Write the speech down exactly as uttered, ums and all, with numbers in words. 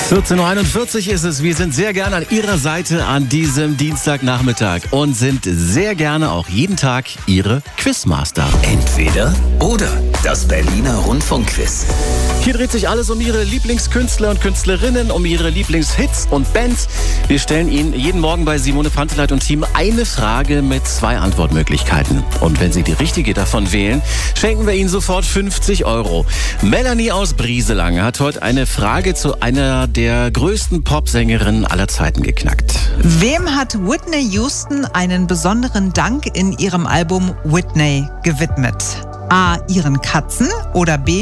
vierzehn Uhr einundvierzig ist es. Wir sind sehr gerne an Ihrer Seite an diesem Dienstagnachmittag und sind sehr gerne auch jeden Tag Ihre Quizmaster. Entweder oder. Das Berliner Rundfunkquiz. Hier dreht sich alles um Ihre Lieblingskünstler und Künstlerinnen, um Ihre Lieblingshits und Bands. Wir stellen Ihnen jeden Morgen bei Simone Panteleit und Team eine Frage mit zwei Antwortmöglichkeiten. Und wenn Sie die richtige davon wählen, schenken wir Ihnen sofort fünfzig Euro. Melanie aus Brieselang hat heute eine Frage zu einer der größten Popsängerinnen aller Zeiten geknackt. Wem hat Whitney Houston einen besonderen Dank in ihrem Album Whitney gewidmet? A. Ihren Katzen oder B.